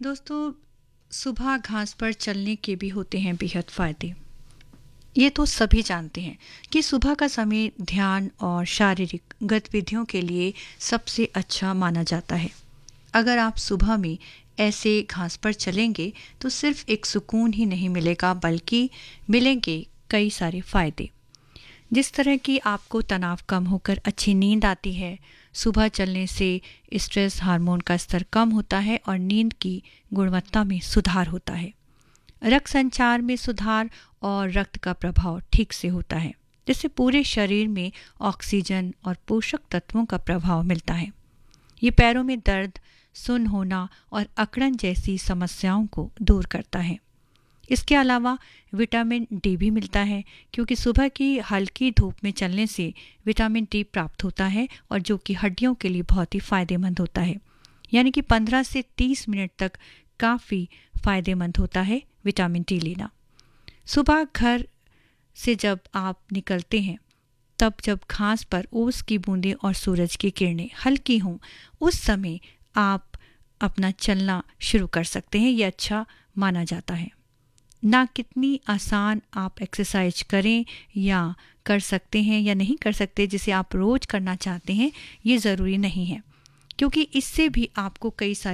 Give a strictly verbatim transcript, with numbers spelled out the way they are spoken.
दोस्तों, सुबह घास पर चलने के भी होते हैं बेहद फ़ायदे। ये तो सभी जानते हैं कि सुबह का समय ध्यान और शारीरिक गतिविधियों के लिए सबसे अच्छा माना जाता है। अगर आप सुबह में ऐसे घास पर चलेंगे तो सिर्फ एक सुकून ही नहीं मिलेगा, बल्कि मिलेंगे कई सारे फ़ायदे। जिस तरह कि आपको तनाव कम होकर अच्छी नींद आती है, सुबह चलने से स्ट्रेस हार्मोन का स्तर कम होता है और नींद की गुणवत्ता में सुधार होता है। रक्त संचार में सुधार और रक्त का प्रभाव ठीक से होता है, जिससे पूरे शरीर में ऑक्सीजन और पोषक तत्वों का प्रभाव मिलता है। ये पैरों में दर्द, सुन्न होना और अकड़न जैसी समस्याओं को दूर करता है। इसके अलावा विटामिन डी भी मिलता है, क्योंकि सुबह की हल्की धूप में चलने से विटामिन डी प्राप्त होता है और जो कि हड्डियों के लिए बहुत ही फ़ायदेमंद होता है। यानी कि पंद्रह से तीस मिनट तक काफ़ी फ़ायदेमंद होता है विटामिन डी लेना। सुबह घर से जब आप निकलते हैं, तब जब घास पर ओस की बूंदें और सूरज की किरणें हल्की हों, उस समय आप अपना चलना शुरू कर सकते हैं। ये अच्छा माना जाता है। ना कितनी आसान आप एक्सरसाइज करें या कर सकते हैं या नहीं कर सकते, जिसे आप रोज़ करना चाहते हैं, ये ज़रूरी नहीं है, क्योंकि इससे भी आपको कई सारी